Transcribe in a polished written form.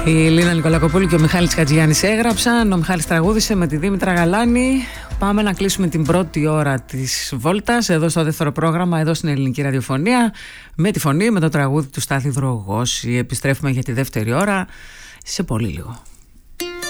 Η Λίνα Νικολακοπούλου και ο Μιχάλης Χατζηγιάννης έγραψαν. Ο Μιχάλης τραγούδισε με τη Δήμητρα Γαλάνη. Πάμε να κλείσουμε την πρώτη ώρα της Βόλτας εδώ στο δεύτερο πρόγραμμα, εδώ στην Ελληνική Ραδιοφωνία, με τη φωνή, με το τραγούδι του Στάθη Δρογώση. Επιστρέφουμε για τη δεύτερη ώρα σε πολύ λίγο.